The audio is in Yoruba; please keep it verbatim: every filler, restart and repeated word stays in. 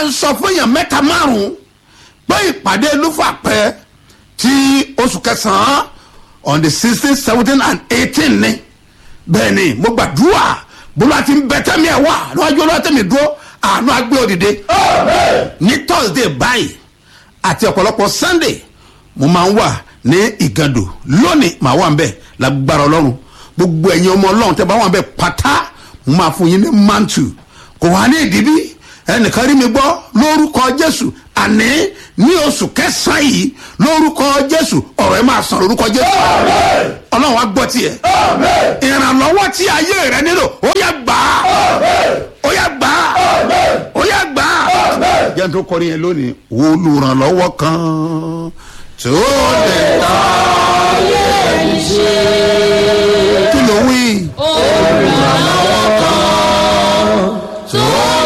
ń sọ fún èèyàn mẹ́ta márùn-ún pé ìpàdé lúfàpẹ́ ti oṣù kẹsàn-án on the sixteen seventeen and eighteen ni bẹ́ẹ̀ ni mo gbàdúrà bólú àti bẹ́tẹ́mi ẹ̀ wá níwájú olóòtẹ́mi dúró àánú agbé òdìdé ní thursday báyìí àti ọ̀pọ̀lọpọ̀ sunday mo máa ń wà ní ìgàndò lónìí màá wà ń bẹ̀ lágbára ọlọ́run gbogbo ẹ̀yin ọmọ ọlọ́run tẹ́ bá wà ń bẹ̀ pátá mo máa fún yín ní mantu kò wá ní ìdíbí ẹnìkan rí mi gbọ́ lórúkọ jésù àní ní oṣù kẹsàn-án yìí lórúkọ jésù ọ̀rọ̀ ẹ máa sàn lórúkọ jésù ọlọ́run á gbọ́ tiẹ̀ ìrànlọ́wọ́ tí ayé rẹ nílò ó yá gbà á ó yá gbà á ó yá gbà á jẹ́ tó kọrin yẹn lónìí olùrànlọ́wọ́ kan tó lè ta ayé yìí ṣe kí ló wí olùrànlọ́wọ́ kan tó